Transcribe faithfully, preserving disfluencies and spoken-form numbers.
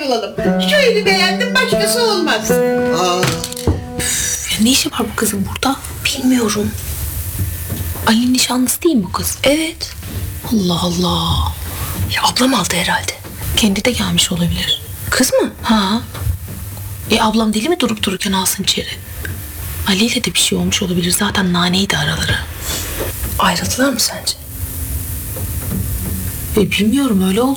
ayrılalım. Şöyle beğendim, başkası olmaz. Aa, Ya ne işi var bu kızın burada? Bilmiyorum. Ali'nin nişanlısı değil mi bu kız? Evet. Allah Allah. Ya ablam aldı herhalde. Kendi de gelmiş olabilir. Kız mı? Ha. E ablam deli mi durup dururken alsın içeri? Ali ile de bir şey olmuş olabilir. Zaten naneydi araları. Ayrıldılar mı sence? E bilmiyorum, öyle oldu